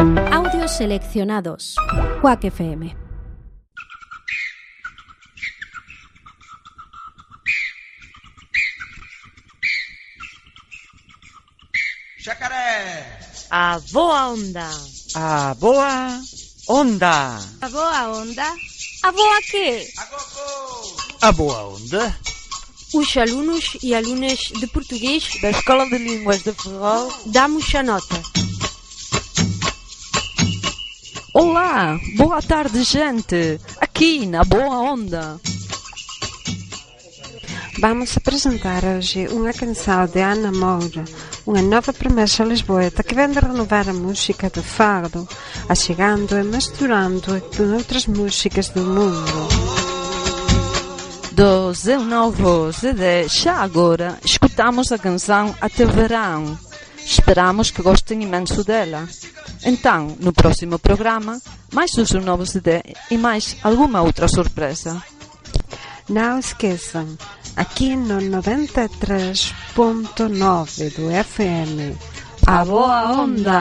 Audios seleccionados. Quack FM. Xacaré! A boa onda! A boa onda! A boa onda? A boa quê? A boa onda! Os alunos e alunas de português da Escola de Línguas de Ferrol damos a nota. Olá, boa tarde, gente! Aqui na Boa Onda. Vamos apresentar hoje uma canção de Ana Moura, uma nova promessa lisboeta que vem de renovar a música do fado, achegando e misturando com outras músicas do mundo. Do seu novo CD, já agora, escutamos a canção Até Verão. Esperamos que gostem imenso dela. Então, no próximo programa, mais o seu novo CD e mais alguma outra surpresa. Não esqueçam, aqui no 93.9 do FM, A Boa Onda!